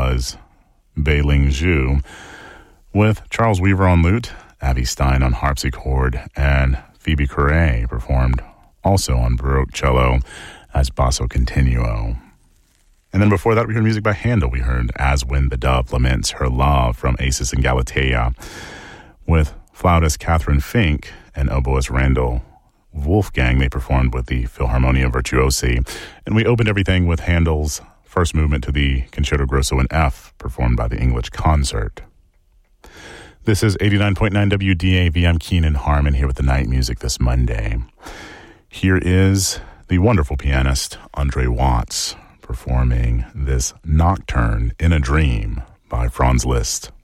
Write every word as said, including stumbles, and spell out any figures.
was Bei Ling Zhu, with Charles Weaver on lute, Avi Stein on harpsichord, and Phoebe Correa performed also on Baroque cello as Basso Continuo. And then before that, we heard music by Handel. We heard As When the Dove Laments Her Love from Acis and Galatea, with flautist Catherine Fink and oboist Randall Wolfgang. They performed with the Philharmonia Virtuosi. And we opened everything with Handel's first movement to the Concerto Grosso in F, performed by the English Concert. This is eighty-nine point nine W D A V. I'm Keenan Harmon here with the night music this Monday. Here is the wonderful pianist Andre Watts performing this Nocturne in a Dream by Franz Liszt.